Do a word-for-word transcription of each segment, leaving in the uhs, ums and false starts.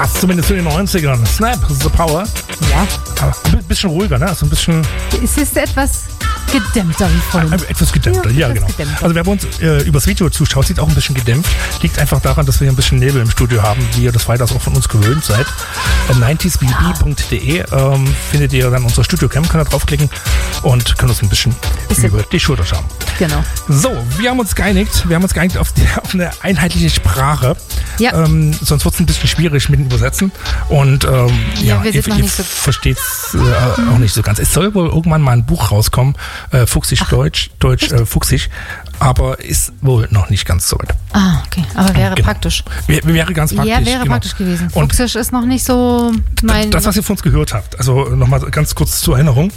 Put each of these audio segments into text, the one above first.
Passt zumindest zu den neunzigern. Snap, The Power. Ja. Aber ein bisschen ruhiger, ne? Also ein bisschen... Es ist etwas gedämmter wie vorhin. Äh, etwas gedämmter, ja, ja genau. Gedämmter. Also wer bei uns äh, übers Video zuschaut, sieht auch ein bisschen gedämpft. Liegt einfach daran, dass wir hier ein bisschen Nebel im Studio haben, wie ihr das freitags auch von uns gewöhnt seid. Äh, neunzig b b punkt de ähm, findet ihr dann unsere Studio-Cam, könnt ihr draufklicken und könnt uns ein bisschen, bisschen über die Schulter schauen. Genau. So, wir haben uns geeinigt. Wir haben uns geeinigt auf, die, auf eine einheitliche Sprache. Ja. Ähm, sonst wird es ein bisschen schwierig mit dem Übersetzen. Und ähm, Ja, ja, wir ihr, sind noch ihr nicht so- versteht es äh, auch nicht so ganz. Es soll wohl irgendwann mal ein Buch rauskommen, äh, Fuchsisch Deutsch, Deutsch äh, Fuchsisch, aber ist wohl noch nicht ganz so weit. Ah, okay. Aber wäre Genau. praktisch. Wär, wäre ganz praktisch. Ja, wäre genau. praktisch gewesen. Und Fuchsisch ist noch nicht so mein... das, was ihr von uns gehört habt, also nochmal ganz kurz zur Erinnerung.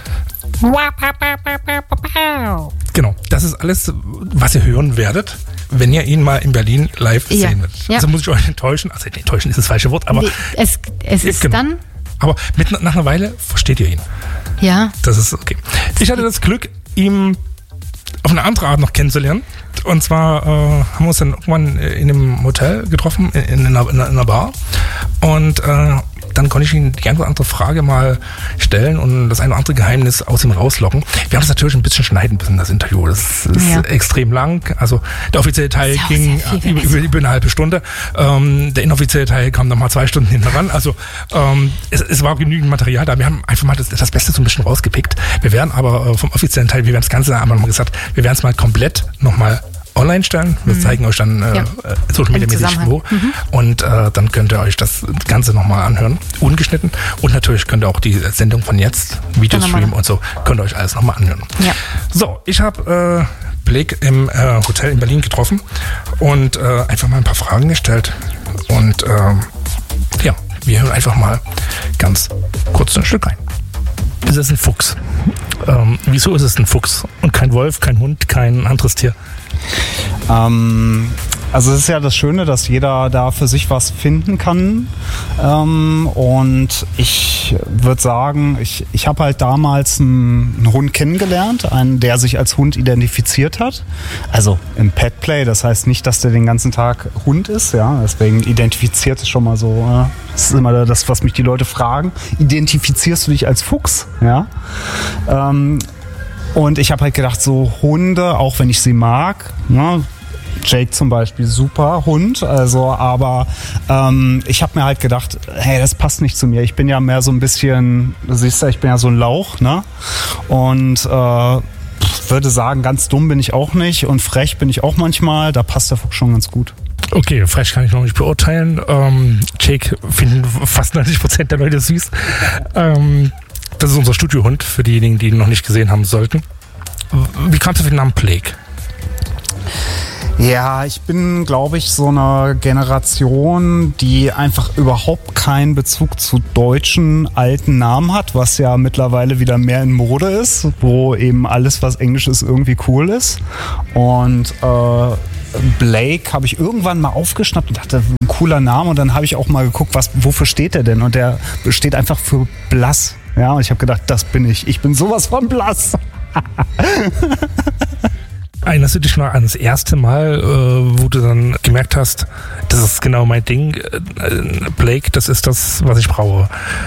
Genau, das ist alles, was ihr hören werdet, wenn ihr ihn mal in Berlin live Ja. sehen werdet. Ja. Also muss ich euch enttäuschen, also enttäuschen ist das falsche Wort, aber, Nee, es, es ist genau. dann... aber mit, nach einer Weile versteht ihr ihn. Ja. Das ist okay. Ich hatte das Glück, ihn auf eine andere Art noch kennenzulernen. Und zwar äh, haben wir uns dann irgendwann in einem Hotel getroffen, in, in, einer, in einer Bar. Und äh, dann konnte ich ihm die eine oder andere Frage mal stellen und das eine oder andere Geheimnis aus ihm rauslocken. Wir haben das natürlich ein bisschen schneiden müssen, das Interview. Das ist Ja. extrem lang. Also der offizielle Teil Ist ja auch ging sehr viel. über, über, über eine halbe Stunde. Ähm, der inoffizielle Teil kam nochmal zwei Stunden hinten ran. Also ähm, es, es war genügend Material da. Wir haben einfach mal das, das Beste so ein bisschen rausgepickt. Wir werden aber äh, vom offiziellen Teil, wir werden das Ganze, haben wir mal gesagt, wir werden es mal komplett nochmal online stellen. Wir zeigen euch dann äh, Ja. Social Media Im mäßig Zusammenhang. wo. Und äh, dann könnt ihr euch das Ganze nochmal anhören, ungeschnitten. Und natürlich könnt ihr auch die Sendung von jetzt, Videostream nochmal. und so, könnt ihr euch alles nochmal anhören. Ja. So, ich habe äh, Blake im äh, Hotel in Berlin getroffen und äh, einfach mal ein paar Fragen gestellt. Und ähm, ja, wir hören einfach mal ganz kurz ein Stück rein. Es ist ein Fuchs. Ähm, wieso ist es ein Fuchs und kein Wolf, kein Hund, kein anderes Tier? Ähm, also es ist ja das Schöne, dass jeder da für sich was finden kann. Ähm, und ich würde sagen, ich, ich habe halt damals einen, einen Hund kennengelernt, einen, der sich als Hund identifiziert hat. Also im Petplay, das heißt nicht, dass der den ganzen Tag Hund ist. Ja, deswegen identifiziert es schon mal so. Äh, das ist immer das, was mich die Leute fragen. Identifizierst du dich als Fuchs? Ja. Ähm, Und ich habe halt gedacht, so Hunde, auch wenn ich sie mag, ne, Jake zum Beispiel, super Hund, also aber ähm, ich habe mir halt gedacht, hey, das passt nicht zu mir. Ich bin ja mehr so ein bisschen, du siehst ja, ich bin ja so ein Lauch, ne? Und äh, würde sagen, ganz dumm bin ich auch nicht und frech bin ich auch manchmal. Da passt der Fuchs schon ganz gut. Okay, frech kann ich noch nicht beurteilen. Ähm, Jake finden fast neunzig Prozent der Leute süß. Ähm, das ist unser Studiohund, für diejenigen, die ihn noch nicht gesehen haben sollten. Wie kamst du auf den Namen Blake? Ja, ich bin, glaube ich, so eine Generation, die einfach überhaupt keinen Bezug zu deutschen alten Namen hat, was ja mittlerweile wieder mehr in Mode ist, wo eben alles, was Englisch ist, irgendwie cool ist. Und äh, Blake habe ich irgendwann mal aufgeschnappt und dachte, ein cooler Name. Und dann habe ich auch mal geguckt, was, wofür steht der denn? Und der steht einfach für blass. Ja, und ich habe gedacht, das bin ich. Ich bin sowas von blass. Erinnerst du dich noch an das erste Mal, äh, wo du dann gemerkt hast, das ist genau mein Ding, äh, Blake, das ist das, was ich brauche?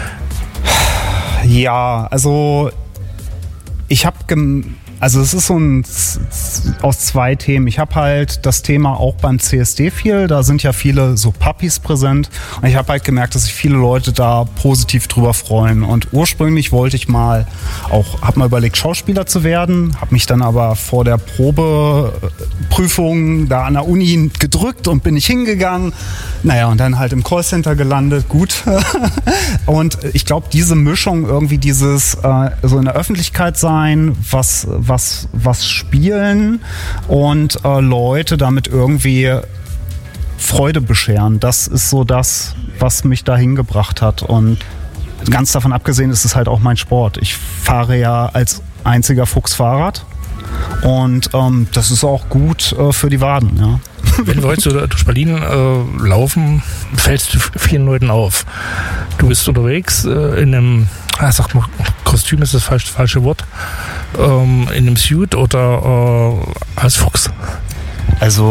Ja, also ich habe gem- also es ist so ein aus zwei Themen. Ich habe halt das Thema auch beim C S D viel, da sind ja viele so Puppies präsent und ich habe halt gemerkt, dass sich viele Leute da positiv drüber freuen und ursprünglich wollte ich mal auch, habe mal überlegt, Schauspieler zu werden, habe mich dann aber vor der Probeprüfung da an der Uni gedrückt und bin nicht hingegangen. Naja, und dann halt im Callcenter gelandet, gut. Und ich glaube, diese Mischung, irgendwie dieses äh, so in der Öffentlichkeit sein, was was was spielen und äh, Leute damit irgendwie Freude bescheren, das ist so das, was mich dahin gebracht hat. Und ganz davon abgesehen ist es halt auch mein Sport. Ich fahre ja als einziger Fuchs Fahrrad und ähm, das ist auch gut äh, für die Waden, ja. Wenn wir heute so durch Berlin äh, laufen, fällst du vielen Leuten auf. Du bist unterwegs äh, in einem, ah, sag mal, Kostüm ist das falsche, falsche Wort, ähm, in einem Suit oder äh, als Fuchs. Also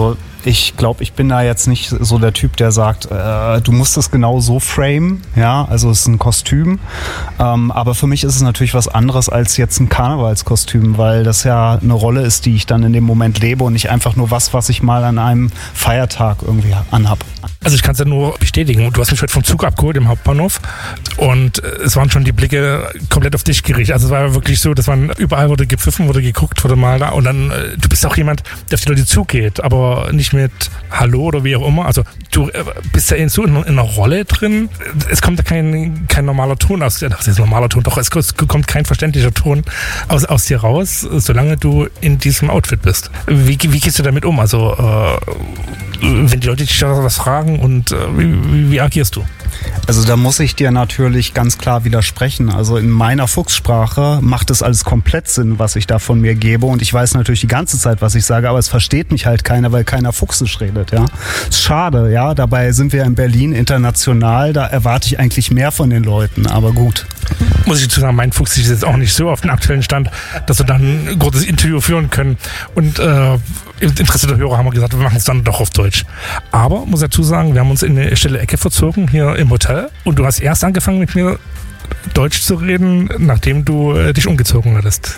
ich glaube, ich bin da jetzt nicht so der Typ, der sagt, äh, du musst es genau so framen, ja, also es ist ein Kostüm, ähm, aber für mich ist es natürlich was anderes als jetzt ein Karnevalskostüm, weil das ja eine Rolle ist, die ich dann in dem Moment lebe und nicht einfach nur was, was ich mal an einem Feiertag irgendwie anhab. Also ich kann es ja nur bestätigen, du hast mich heute vom Zug abgeholt im Hauptbahnhof und es waren schon die Blicke komplett auf dich gerichtet, also es war ja wirklich so, dass man überall wurde gepfiffen, wurde geguckt, wurde mal da und dann, du bist auch jemand, der auf die Leute zugeht, aber nicht mit Hallo oder wie auch immer. Also du bist ja in so in einer Rolle drin. Es kommt ja kein, kein normaler Ton aus. Das ist ein normaler Ton, doch es kommt kein verständlicher Ton aus, aus dir raus, solange du in diesem Outfit bist. Wie, wie gehst du damit um? Also äh, wenn die Leute dich da was fragen und äh, wie, wie agierst du? Also da muss ich dir natürlich ganz klar widersprechen. Also in meiner Fuchssprache macht es alles komplett Sinn, was ich da von mir gebe. Und ich weiß natürlich die ganze Zeit, was ich sage, aber es versteht mich halt keiner, weil keiner Fuchsisch redet. Ja, ist schade. Ja, dabei sind wir in Berlin international. Da erwarte ich eigentlich mehr von den Leuten. Aber gut. Muss ich dazu sagen, mein Fuchsisch ist jetzt auch nicht so auf den aktuellen Stand, dass wir dann ein kurzes Interview führen können. Und äh, im Interesse der Hörer haben wir gesagt, wir machen es dann doch auf Deutsch. Aber muss dazu sagen, wir haben uns in eine stille Ecke verzogen hier im Hotel und du hast erst angefangen mit mir Deutsch zu reden, nachdem du äh, dich umgezogen hattest.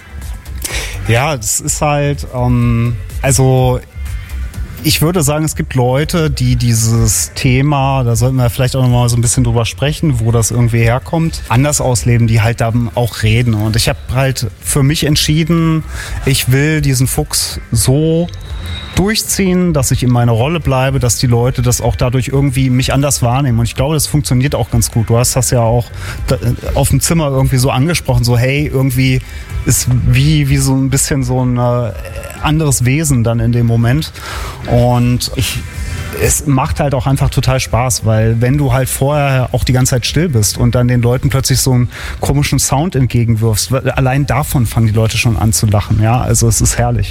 Ja, das ist halt, ähm, also ich würde sagen, es gibt Leute, die dieses Thema, da sollten wir vielleicht auch noch mal so ein bisschen drüber sprechen, wo das irgendwie herkommt, anders ausleben, die halt da auch reden. Und ich habe halt für mich entschieden, ich will diesen Fuchs so durchziehen, dass ich in meiner Rolle bleibe, dass die Leute das auch dadurch irgendwie mich anders wahrnehmen. Und ich glaube, das funktioniert auch ganz gut. Du hast das ja auch auf dem Zimmer irgendwie so angesprochen, so hey, irgendwie ist wie, wie so ein bisschen so ein anderes Wesen dann in dem Moment. Und ich es macht halt auch einfach total Spaß, weil wenn du halt vorher auch die ganze Zeit still bist und dann den Leuten plötzlich so einen komischen Sound entgegenwirfst, allein davon fangen die Leute schon an zu lachen. Ja, also es ist herrlich.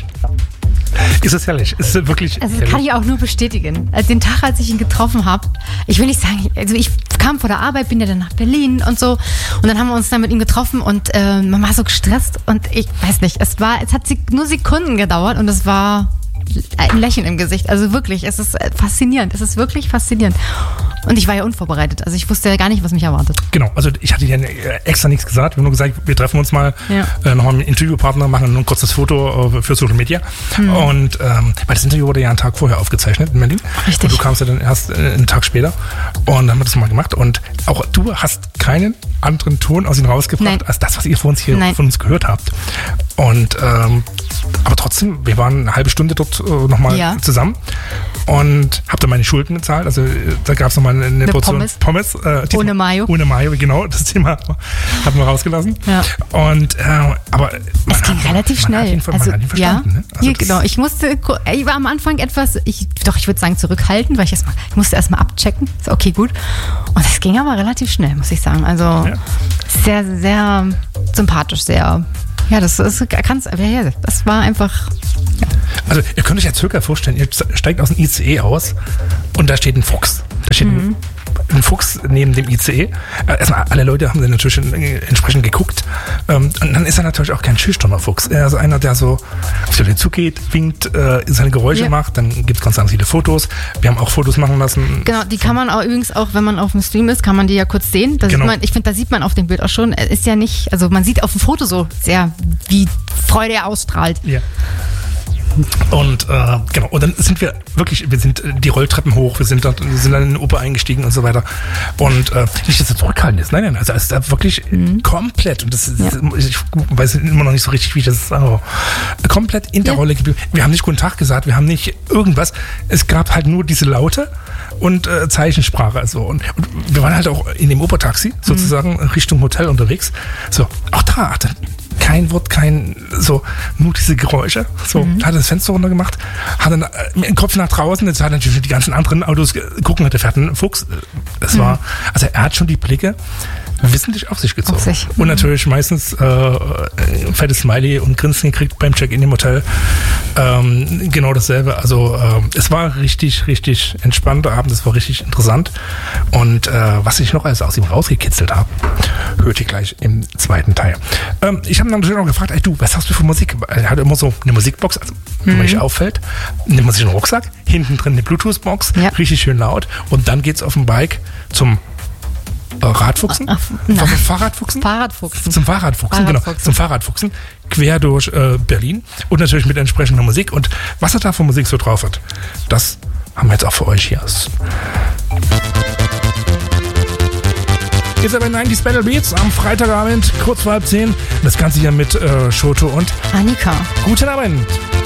Ist es herrlich? Ist es wirklich Also herrlich? kann ich auch nur bestätigen. Also den Tag, als ich ihn getroffen habe, ich will nicht sagen, also ich kam vor der Arbeit, bin ja dann nach Berlin und so und dann haben wir uns dann mit ihm getroffen und äh, man war so gestresst und ich weiß nicht, es war, es hat nur Sekunden gedauert und es war ein Lächeln im Gesicht. Also wirklich, es ist faszinierend. Es ist wirklich faszinierend. Und ich war ja unvorbereitet. Also ich wusste ja gar nicht, was mich erwartet. Genau, also ich hatte dir extra nichts gesagt. Wir haben nur gesagt, wir treffen uns mal, ja. äh, nochmal mit einem Interviewpartner, machen nur ein kurzes Foto äh, für Social Media. Hm. Und ähm, weil das Interview wurde ja einen Tag vorher aufgezeichnet in Berlin. Richtig. Und du kamst ja dann erst äh, einen Tag später. Und dann haben wir das mal gemacht. Und auch du hast keinen anderen Ton aus ihm rausgebracht, Nein. als das, was ihr von uns hier Nein. von uns gehört habt. Und ähm, aber trotzdem, wir waren eine halbe Stunde dort äh, nochmal ja. zusammen und hab dann meine Schulden bezahlt. Also da gab es nochmal eine, eine Portion Pommes. Pommes äh, ohne Mayo. Ohne Mayo, genau. Das Thema hatten wir rausgelassen. Ja. Und äh, aber es ging hat, relativ man schnell. Hat ihn, man also, hat ihn verstanden. Ja, Ne? Also ja genau. Ich musste, ich war am Anfang etwas, ich, doch ich würde sagen zurückhaltend, weil ich erstmal, ich musste erstmal abchecken. So, okay, gut. Und es ging aber relativ schnell, muss ich sagen. Also ja. sehr, sehr sympathisch, sehr. Ja, das ist, kann's, ja, das war einfach. Ja. Also ihr könnt euch ja circa vorstellen, ihr steigt aus dem I C E aus und da steht ein Fuchs. Da steht mhm. ein, ein Fuchs neben dem I C E. Erstmal alle Leute haben dann natürlich entsprechend geguckt. Und dann ist er natürlich auch kein schüchterner Fuchs. Er ist einer, der so auf die Leute zugeht, winkt, seine Geräusche ja. macht. Dann gibt es ganz, ganz viele Fotos. Wir haben auch Fotos machen lassen. Genau, die kann man auch übrigens auch, wenn man auf dem Stream ist, kann man die ja kurz sehen. Da genau. sieht man, ich finde, da sieht man auf dem Bild auch schon. Er ist ja nicht, also man sieht auf dem Foto so sehr, wie Freude er ausstrahlt. Ja. Und äh, genau, und dann sind wir wirklich, wir sind die Rolltreppen hoch, wir sind dann, wir sind dann in den Oper eingestiegen und so weiter. Und äh, nicht, dass er zurückhaltend ist, nein, nein, also es ist da wirklich mhm. komplett, und das ist, ja. ich weiß immer noch nicht so richtig, wie ich das sage, komplett in der ja. Rolle geblieben. Wir haben nicht Guten Tag gesagt, wir haben nicht irgendwas, es gab halt nur diese Laute und äh, Zeichensprache. Also. Und, und wir waren halt auch in dem Opertaxi sozusagen mhm. Richtung Hotel unterwegs. So, auch da hat er kein Wort, kein, so, nur diese Geräusche. So, mhm. hat das Fenster runter gemacht, hat dann mit dem Kopf nach draußen, jetzt hat er natürlich die ganzen anderen Autos gucken, hat der fährt ein Fuchs. Das mhm. war, also er hat schon die Blicke, wissentlich auf sich gezogen. Auf sich. Und natürlich meistens äh, ein fettes Smiley und Grinsen gekriegt beim Check-in im Hotel. Ähm, genau dasselbe. Also äh, es war richtig, richtig entspannter Abend. Es war richtig interessant. Und äh, was ich noch alles aus ihm rausgekitzelt habe, hört ihr gleich im zweiten Teil. Ähm, ich habe dann natürlich noch gefragt, ey du, was hast du für Musik? Er hat immer so eine Musikbox, also wenn Mhm. man nicht auffällt, nimmt man sich einen Rucksack, hinten drin eine Bluetooth-Box, Ja. richtig schön laut. Und dann geht's auf dem Bike zum äh, Radfuchsen? Ach, nein. Zum Fahrradfuchsen? Fahrradfuchsen. Zum Fahrradfuchsen, genau. Fahrradfuchsen. Zum Fahrradfuchsen. Quer durch äh, Berlin. Und natürlich mit entsprechender Musik. Und was er da für Musik so drauf hat, das haben wir jetzt auch für euch hier. Jetzt aber neunzig Battle Beats am Freitagabend, kurz vor halb zehn. Das Ganze hier mit äh, Shoto und Annika. guten Abend.